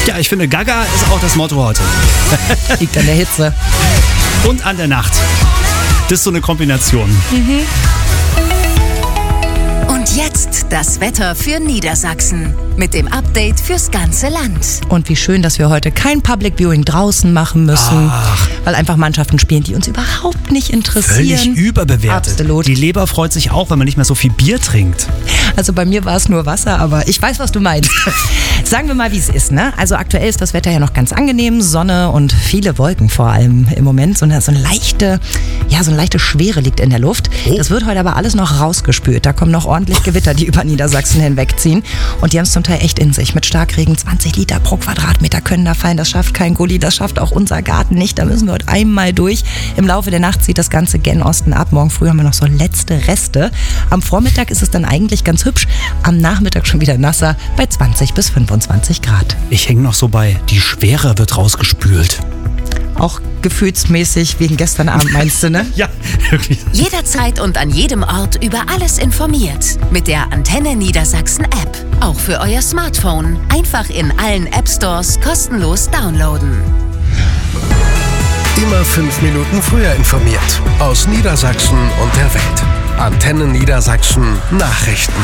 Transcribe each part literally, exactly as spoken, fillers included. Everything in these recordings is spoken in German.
Ja, ich finde, Gaga ist auch das Motto heute. Liegt an der Hitze. Und an der Nacht. Das ist so eine Kombination. Mhm. Und jetzt das Wetter für Niedersachsen mit dem Update fürs ganze Land. Und wie schön, dass wir heute kein Public Viewing draußen machen müssen, Ach. weil einfach Mannschaften spielen, die uns überhaupt nicht interessieren. Völlig überbewertet. Absolut. Die Leber freut sich auch, wenn man nicht mehr so viel Bier trinkt. Also bei mir war es nur Wasser, aber ich weiß, was du meinst. Sagen wir mal, wie es ist, ne? Also aktuell ist das Wetter ja noch ganz angenehm, Sonne und viele Wolken vor allem im Moment. So eine, so eine leichte, ja, so eine leichte Schwere liegt in der Luft. Oh. Das wird heute aber alles noch rausgespült. Da kommen noch ordentlich Gewitter, die über Niedersachsen hinwegziehen. Und die haben es zum Teil echt in sich. Mit Starkregen zwanzig Liter pro Quadratmeter können da fallen. Das schafft kein Gulli, das schafft auch unser Garten nicht. Da müssen wir heute einmal durch. Im Laufe der Nacht zieht das Ganze gen Osten ab. Morgen früh haben wir noch so letzte Reste. Am Vormittag ist es dann eigentlich ganz hübsch. Am Nachmittag schon wieder nasser bei zwanzig bis fünfundzwanzig Grad. Ich hänge noch so bei, die Schwere wird rausgespült. Auch gefühlsmäßig wegen gestern Abend, meinst du, ne? Ja, wirklich. Jederzeit und an jedem Ort über alles informiert. Mit der Antenne Niedersachsen App. Auch für euer Smartphone. Einfach in allen App Stores kostenlos downloaden. Immer fünf Minuten früher informiert. Aus Niedersachsen und der Welt. Antenne Niedersachsen Nachrichten.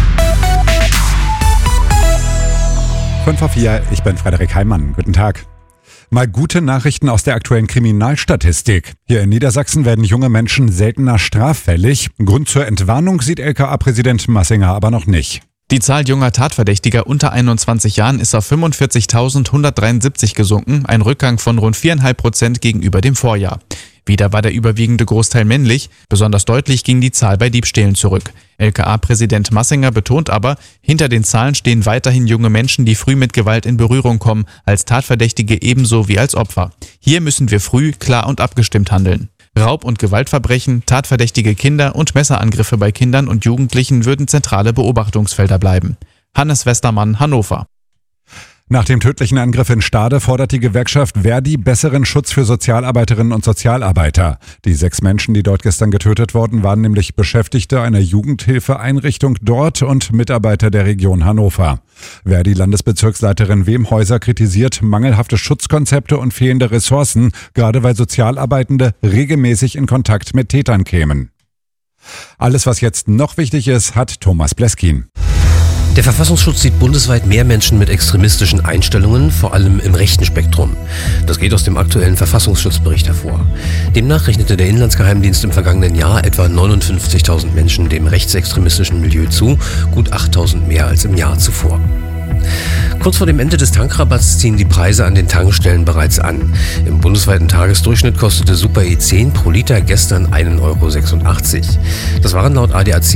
fünf vor vier, ich bin Frederik Heimann. Guten Tag. Mal gute Nachrichten aus der aktuellen Kriminalstatistik. Hier in Niedersachsen werden junge Menschen seltener straffällig. Grund zur Entwarnung sieht L K A-Präsident Massinger aber noch nicht. Die Zahl junger Tatverdächtiger unter einundzwanzig Jahren ist auf fünfundvierzigtausendhundertdreiundsiebzig gesunken, ein Rückgang von rund vier Komma fünf Prozent gegenüber dem Vorjahr. Wieder war der überwiegende Großteil männlich, besonders deutlich ging die Zahl bei Diebstählen zurück. L K A-Präsident Massinger betont aber, hinter den Zahlen stehen weiterhin junge Menschen, die früh mit Gewalt in Berührung kommen, als Tatverdächtige ebenso wie als Opfer. Hier müssen wir früh, klar und abgestimmt handeln. Raub- und Gewaltverbrechen, tatverdächtige Kinder und Messerangriffe bei Kindern und Jugendlichen würden zentrale Beobachtungsfelder bleiben. Hannes Westermann, Hannover. Nach dem tödlichen Angriff in Stade fordert die Gewerkschaft Verdi besseren Schutz für Sozialarbeiterinnen und Sozialarbeiter. Die sechs Menschen, die dort gestern getötet wurden, waren nämlich Beschäftigte einer Jugendhilfeeinrichtung dort und Mitarbeiter der Region Hannover. Verdi-Landesbezirksleiterin Wemhäuser kritisiert mangelhafte Schutzkonzepte und fehlende Ressourcen, gerade weil Sozialarbeitende regelmäßig in Kontakt mit Tätern kämen. Alles, was jetzt noch wichtig ist, hat Thomas Bleskin. Der Verfassungsschutz sieht bundesweit mehr Menschen mit extremistischen Einstellungen, vor allem im rechten Spektrum. Das geht aus dem aktuellen Verfassungsschutzbericht hervor. Demnach rechnete der Inlandsgeheimdienst im vergangenen Jahr etwa neunundfünfzigtausend Menschen dem rechtsextremistischen Milieu zu, gut achttausend mehr als im Jahr zuvor. Kurz vor dem Ende des Tankrabatts ziehen die Preise an den Tankstellen bereits an. Im bundesweiten Tagesdurchschnitt kostete Super E zehn pro Liter gestern einen Euro sechsundachtzig. Das waren laut A D A C